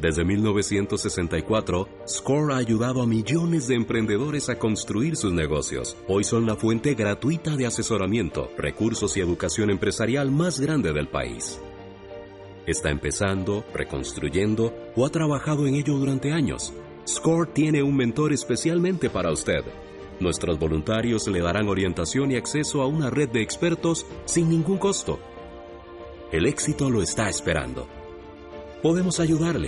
Desde 1964, SCORE ha ayudado a millones de emprendedores a construir sus negocios. Hoy son la fuente gratuita de asesoramiento, recursos y educación empresarial más grande del país. ¿Está empezando, reconstruyendo o ha trabajado en ello durante años? SCORE tiene un mentor especialmente para usted. Nuestros voluntarios le darán orientación y acceso a una red de expertos sin ningún costo. El éxito lo está esperando. Podemos ayudarle.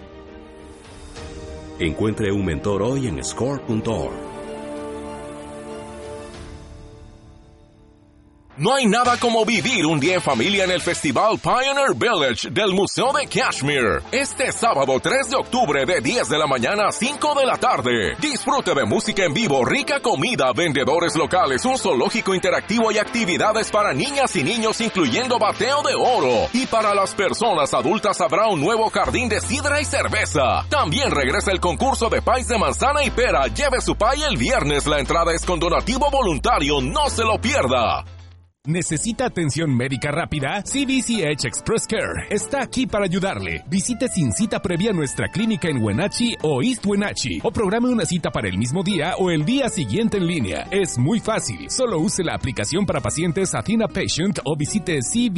Encuentre un mentor hoy en score.org. No hay nada como vivir un día en familia en el Festival Pioneer Village del Museo de Kashmir. Este sábado 3 de octubre de 10 de la mañana a 5 de la tarde. Disfrute de música en vivo, rica comida, vendedores locales, un zoológico interactivo y actividades para niñas y niños incluyendo bateo de oro. Y para las personas adultas habrá un nuevo jardín de sidra y cerveza. También regresa el concurso de pies de manzana y pera. Lleve su pie el viernes. La entrada es con donativo voluntario. No se lo pierda. ¿Necesita atención médica rápida? CBCH Express Care está aquí para ayudarle. Visite sin cita previa nuestra clínica en Wenatchee o East Wenatchee o programe una cita para el mismo día o el día siguiente en línea. Es muy fácil. Solo use la aplicación para pacientes Athena Patient o visite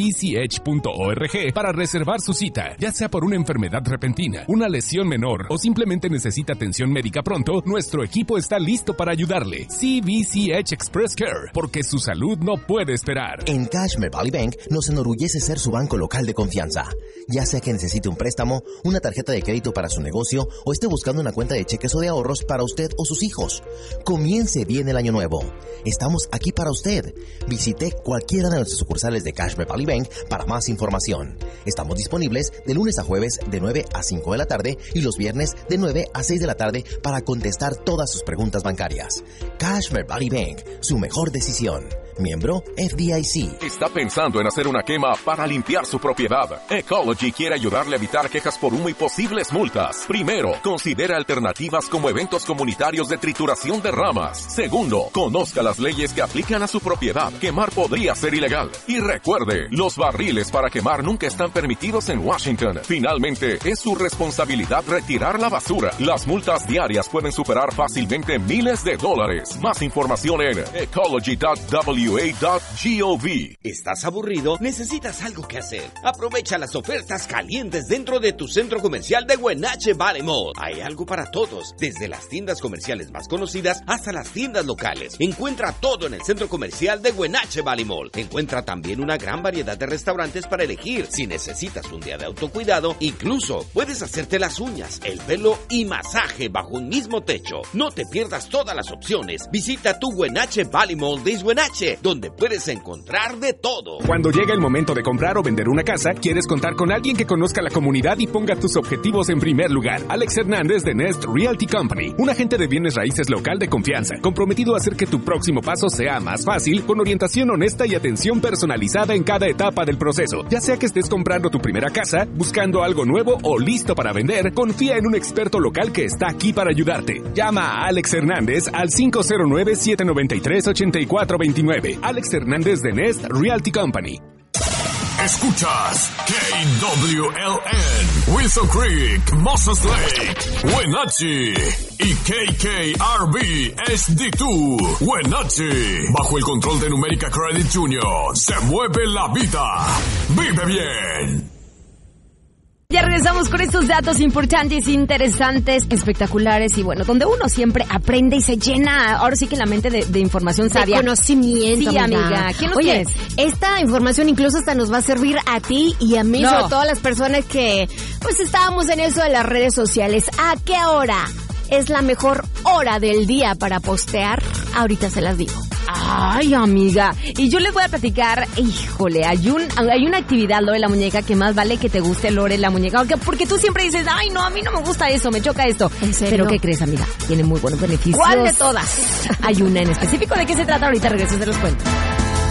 cbch.org para reservar su cita. Ya sea por una enfermedad repentina, una lesión menor o simplemente necesita atención médica pronto, nuestro equipo está listo para ayudarle. CBCH Express Care, porque su salud no puede esperar. En Kashmir Valley Bank nos enorgullece ser su banco local de confianza. Ya sea que necesite un préstamo, una tarjeta de crédito para su negocio o esté buscando una cuenta de cheques o de ahorros para usted o sus hijos. Comience bien el año nuevo. Estamos aquí para usted. Visite cualquiera de nuestras sucursales de Kashmir Valley Bank para más información. Estamos disponibles de lunes a jueves de 9 a 5 de la tarde y los viernes de 9 a 6 de la tarde para contestar todas sus preguntas bancarias. Kashmir Valley Bank, su mejor decisión. Miembro FDIC. ¿Está pensando en hacer una quema para limpiar su propiedad? Ecology quiere ayudarle a evitar quejas por humo y posibles multas. Primero, considera alternativas como eventos comunitarios de trituración de ramas. Segundo, conozca las leyes que aplican a su propiedad. Quemar podría ser ilegal. Y recuerde, los barriles para quemar nunca están permitidos en Washington. Finalmente, es su responsabilidad retirar la basura. Las multas diarias pueden superar fácilmente miles de dólares. Más información en ecology.wa.gov. ¿Estás aburrido? ¿Necesitas algo que hacer? Aprovecha las ofertas calientes dentro de tu centro comercial de Wenatchee Valley Mall. Hay algo para todos, desde las tiendas comerciales más conocidas hasta las tiendas locales. Encuentra todo en el centro comercial de Wenatchee Valley Mall. Encuentra también una gran variedad de restaurantes para elegir. Si necesitas un día de autocuidado, incluso puedes hacerte las uñas, el pelo y masaje bajo un mismo techo. No te pierdas todas las opciones. Visita tu Wenatchee Valley Mall de East Wenatchee, donde puedes encontrar de todo. Cuando llega el momento de comprar o vender una casa, quieres contar con alguien que conozca la comunidad y ponga tus objetivos en primer lugar. Alex Hernández de Nest Realty Company, un agente de bienes raíces local de confianza, comprometido a hacer que tu próximo paso sea más fácil, con orientación honesta y atención personalizada en cada etapa del proceso. Ya sea que estés comprando tu primera casa, buscando algo nuevo o listo para vender, confía en un experto local que está aquí para ayudarte. Llama a Alex Hernández al 509-793-8429. Alex Hernández de Nest Realty Company. Escuchas KWLN, Wilson Creek, Moses Lake, Wenatchee y KKRB HD2, Wenatchee. Bajo el control de Numérica Credit Jr. Se mueve la vida. Vive bien. Ya regresamos con estos datos importantes, interesantes, espectaculares y bueno, donde uno siempre aprende y se llena, ahora sí que la mente de información sabia. De conocimiento, sí, amiga. ¿Quién nos Oye, tienes? Esta información incluso hasta nos va a servir a ti y a mí, sobre todo a las personas que pues estábamos en eso de las redes sociales. ¿A qué hora es la mejor hora del día para postear? Ahorita se las digo. Ay, amiga. Y yo les voy a platicar, híjole, hay una actividad, Lore la muñeca, que más vale que te guste, Lore la muñeca, porque tú siempre dices, ay, no, a mí no me gusta eso, me choca esto. ¿En serio? Pero ¿qué crees, amiga? Tiene muy buenos beneficios. ¿Cuál de todas? Hay una en específico. ¿De qué se trata? Ahorita regreso, se los cuento.